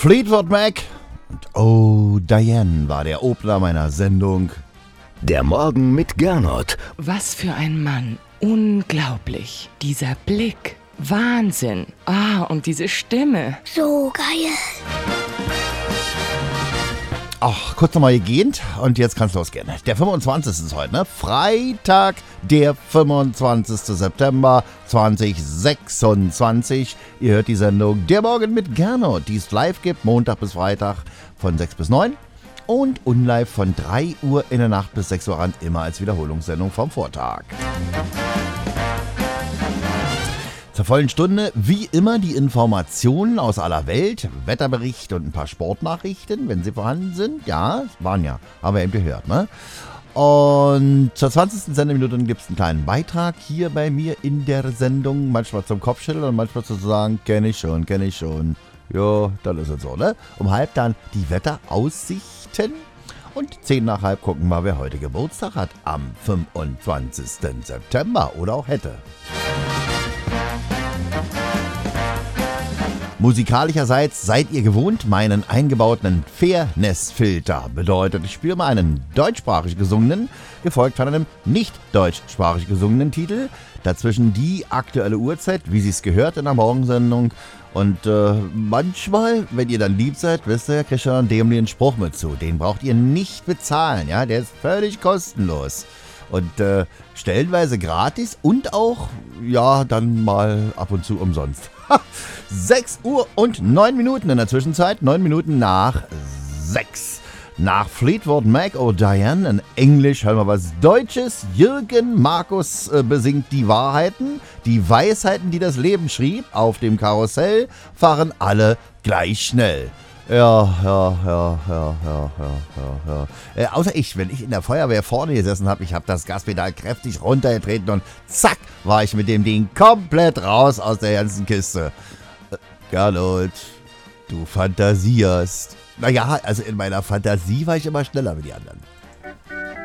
Fleetwood Mac und Oh Diane war der Opener meiner Sendung. Der Morgen mit Gernot. Was für ein Mann. Unglaublich. Dieser Blick. Wahnsinn. Und diese Stimme. So geil. Ach, kurz nochmal gegähnt und jetzt kann's losgehen. Der 25. ist heute, ne? Freitag, der 25. September 2026. Ihr hört die Sendung Der Morgen mit Gernot, die es live gibt, Montag bis Freitag von 6 bis 9 und unlive von 3 Uhr in der Nacht bis 6 Uhr an, immer als Wiederholungssendung vom Vortag. Zur vollen Stunde, wie immer, die Informationen aus aller Welt, Wetterbericht und ein paar Sportnachrichten, wenn sie vorhanden sind. Ja, waren ja, haben wir eben gehört, ne? Und zur 20. Sendeminute gibt es einen kleinen Beitrag hier bei mir in der Sendung, manchmal zum Kopfschütteln und manchmal zu sagen, kenn ich schon. Ja, dann ist es so, ne? Um halb dann die Wetteraussichten. Und 10 nach halb gucken wir, wer heute Geburtstag hat am 25. September oder auch hätte. Musikalischerseits seid ihr gewohnt, meinen eingebauten Fairness-Filter. Bedeutet, ich spiele mal einen deutschsprachig gesungenen, gefolgt von einem nicht deutschsprachig gesungenen Titel. Dazwischen die aktuelle Uhrzeit, wie sie es gehört in der Morgensendung. Und manchmal, wenn ihr dann lieb seid, wisst ihr, kriegt ihr einen dämlichen Spruch mit zu. Den braucht ihr nicht bezahlen, ja, der ist völlig kostenlos. Und stellenweise gratis und auch, ja, dann mal ab und zu umsonst. 6 Uhr und 9 Minuten in der Zwischenzeit, 9 Minuten nach 6. Nach Fleetwood Mac, Oh Diane, in Englisch hören wir was Deutsches. Jürgen Markus besingt die Wahrheiten, die Weisheiten, die das Leben schrieb. Auf dem Karussell fahren alle gleich schnell. Ja. Außer wenn ich in der Feuerwehr vorne gesessen habe, ich habe das Gaspedal kräftig runtergetreten und zack, war ich mit dem Ding komplett raus aus der ganzen Kiste. Gernot, du fantasierst. Naja, also in meiner Fantasie war ich immer schneller wie die anderen.